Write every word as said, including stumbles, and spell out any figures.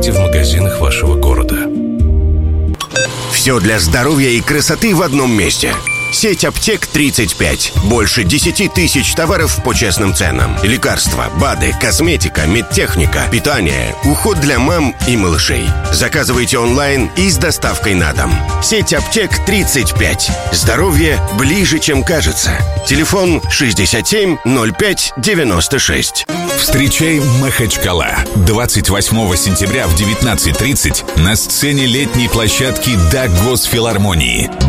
Заказывайте в магазинах вашего города. Все для здоровья и красоты в одном месте. Сеть аптек тридцать пять. Больше десять тысяч товаров по честным ценам. Лекарства, БАДы, косметика, медтехника, питание, уход для мам и малышей. Заказывайте онлайн и с доставкой на дом. Сеть аптек тридцать пять. Здоровье ближе, чем кажется. Телефон шестьдесят семь ноль пять девяносто шесть. Встречай Махачкала. двадцать восьмого сентября в девятнадцать тридцать на сцене летней площадки Дагосфилармонии.